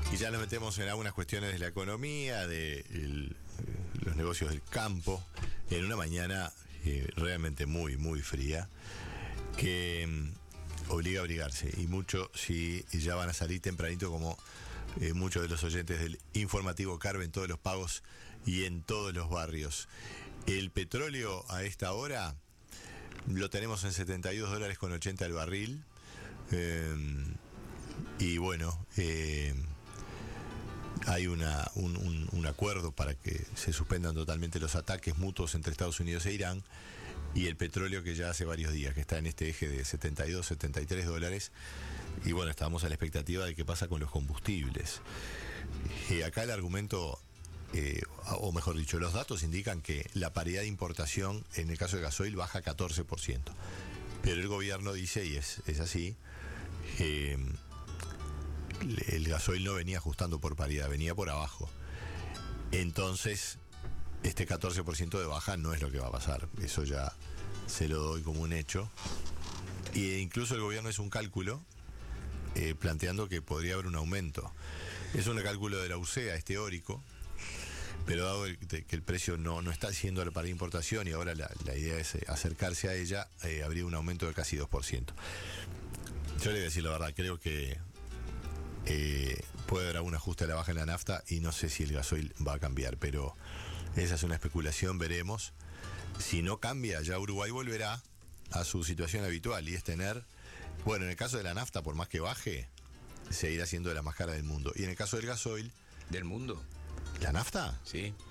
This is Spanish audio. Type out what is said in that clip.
Y ya nos metemos en algunas cuestiones de la economía, los negocios del campo, en una mañana realmente muy, muy fría, que obliga a abrigarse. Y mucho si ya van a salir tempranito, como muchos de los oyentes del informativo Carve, en todos los pagos y en todos los barrios. El petróleo a esta hora lo tenemos en $72.80 el barril. Y bueno, hay un acuerdo para que se suspendan totalmente los ataques mutuos entre Estados Unidos e Irán, y el petróleo, que ya hace varios días que está en este eje de $72-73, y bueno, estamos a la expectativa de qué pasa con los combustibles. Acá el argumento, o mejor dicho, los datos indican que la paridad de importación en el caso de gasoil baja 14%, pero el gobierno dice, y es así, el gasoil no venía ajustando por paridad, venía por abajo. Entonces, este 14% de baja no es lo que va a pasar. Eso ya se lo doy como un hecho. E incluso el gobierno hizo un cálculo planteando que podría haber un aumento. Es un cálculo de la UCEA, es teórico, pero dado que el precio no está siendo la paridad de importación y ahora la idea es acercarse a ella, habría un aumento de casi 2%. Yo le voy a decir la verdad, creo que puede haber algún ajuste a la baja en la nafta y no sé si el gasoil va a cambiar, pero esa es una especulación, veremos. Si no cambia, ya Uruguay volverá a su situación habitual, y es tener, bueno, en el caso de la nafta, por más que baje, seguirá siendo de la más cara del mundo. Y en el caso del gasoil... ¿Del mundo? ¿La nafta? Sí.